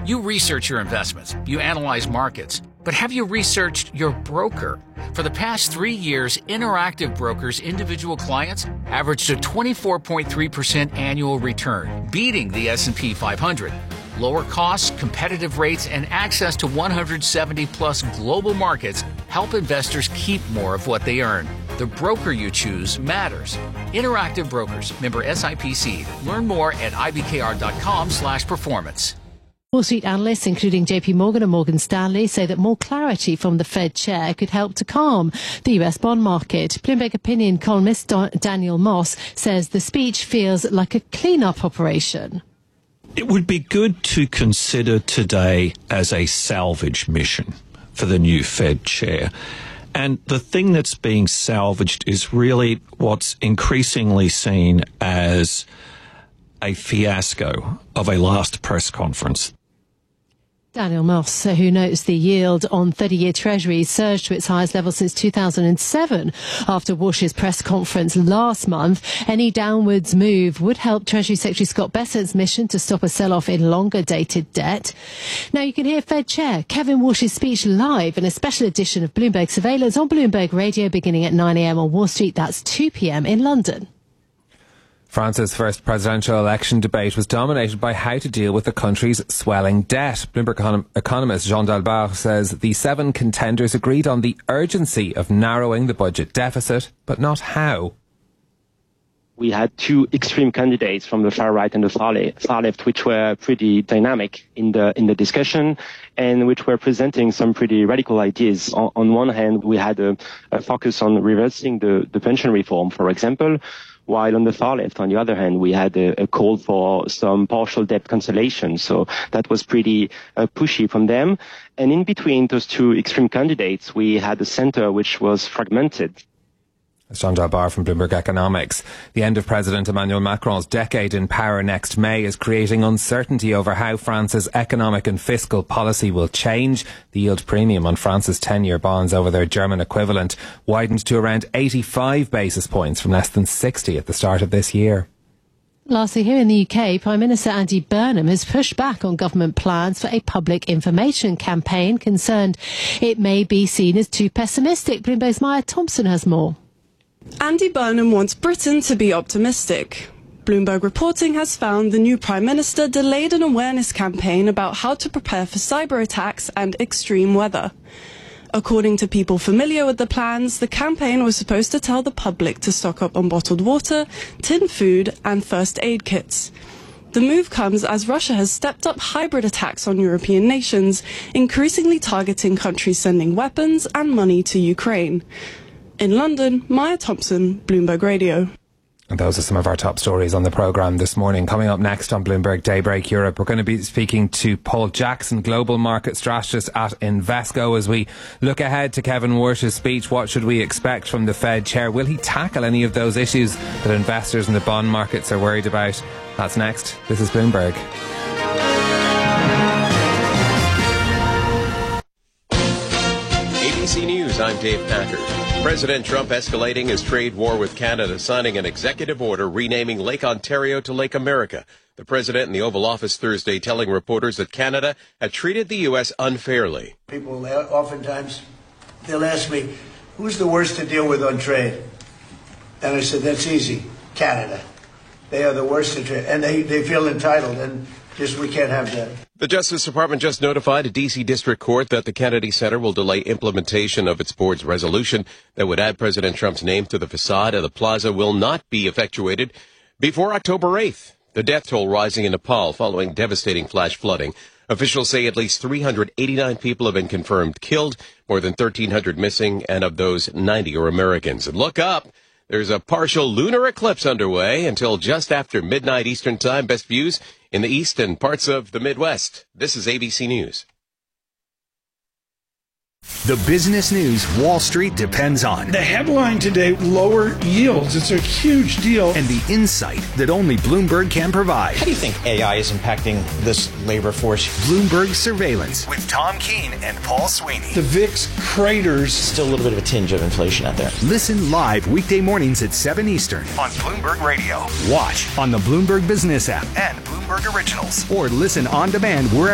You research your investments, you analyze markets, but have you researched your broker? For the past 3 years, Interactive Brokers' individual clients averaged a 24.3% annual return, beating the S&P 500. Lower costs, competitive rates, and access to 170-plus global markets help investors keep more of what they earn. The broker you choose matters. Interactive Brokers, member SIPC. Learn more at ibkr.com/performance. Wall Street analysts, including JP Morgan and Morgan Stanley, say that more clarity from the Fed chair could help to calm the US bond market. Bloomberg opinion columnist Daniel Moss says the speech feels like a clean-up operation. It would be good to consider today as a salvage mission for the new Fed chair. And the thing that's being salvaged is really what's increasingly seen as a fiasco of a last press conference. Daniel Moss, who notes the yield on 30-year Treasuries surged to its highest level since 2007 after Walsh's press conference last month. Any downwards move would help Treasury Secretary Scott Bessett's mission to stop a sell-off in longer-dated debt. Now, you can hear Fed Chair Kevin Walsh's speech live in a special edition of Bloomberg Surveillance on Bloomberg Radio beginning at 9 a.m. on Wall Street. That's 2 p.m. in London. France's first presidential election debate was dominated by how to deal with the country's swelling debt. Bloomberg economist Jean Dalbard says the 7 contenders agreed on the urgency of narrowing the budget deficit, but not how. We had 2 extreme candidates from the far right and the far left, which were pretty dynamic in the discussion and which were presenting some pretty radical ideas. On one hand, we had a focus on reversing the pension reform, for example, while on the far left, on the other hand, we had a call for some partial debt cancellation. So that was pretty pushy from them. And in between those 2 extreme candidates, we had a center which was fragmented. That's Jean Dalbard from Bloomberg Economics. The end of President Emmanuel Macron's decade in power next May is creating uncertainty over how France's economic and fiscal policy will change. The yield premium on France's 10-year bonds over their German equivalent widened to around 85 basis points from less than 60 at the start of this year. Lastly, here in the UK, Prime Minister Andy Burnham has pushed back on government plans for a public information campaign, concerned it may be seen as too pessimistic. Bloomberg's Maya Thompson has more. Andy Burnham wants Britain to be optimistic. Bloomberg reporting has found the new Prime Minister delayed an awareness campaign about how to prepare for cyber attacks and extreme weather. According to people familiar with the plans, the campaign was supposed to tell the public to stock up on bottled water, tinned food and first aid kits. The move comes as Russia has stepped up hybrid attacks on European nations, increasingly targeting countries sending weapons and money to Ukraine. In London, Maya Thompson, Bloomberg Radio. And those are some of our top stories on the programme this morning. Coming up next on Bloomberg Daybreak Europe, we're going to be speaking to Paul Jackson, Global Market Strategist at Invesco, as we look ahead to Kevin Walsh's speech. What should we expect from the Fed chair? Will he tackle any of those issues that investors in the bond markets are worried about? That's next. This is Bloomberg. ABC News, I'm Dave Packard. President Trump escalating his trade war with Canada, signing an executive order renaming Lake Ontario to Lake America. The president in the Oval Office Thursday telling reporters that Canada had treated the U.S. unfairly. People oftentimes, they'll ask me, who's the worst to deal with on trade? And I said, that's easy, Canada. They are the worst to trade, and they feel entitled, and just we can't have that. The Justice Department just notified a D.C. District Court that the Kennedy Center will delay implementation of its board's resolution that would add President Trump's name to the facade of the plaza will not be effectuated before October 8th. The death toll rising in Nepal following devastating flash flooding. Officials say at least 389 people have been confirmed killed, more than 1,300 missing, and of those, 90 are Americans. And look up! There's a partial lunar eclipse underway until just after midnight Eastern Time. Best views in the east and parts of the Midwest. This is ABC News. The business news Wall Street depends on. The headline today, lower yields. It's a huge deal. And the insight that only Bloomberg can provide. How do you think AI is impacting this labor force? Bloomberg Surveillance with Tom Keene and Paul Sweeney. The VIX craters. Still a little bit of a tinge of inflation out there. Listen live weekday mornings at 7 Eastern on Bloomberg Radio. Watch on the Bloomberg Business app and Bloomberg Originals. Or listen on demand wherever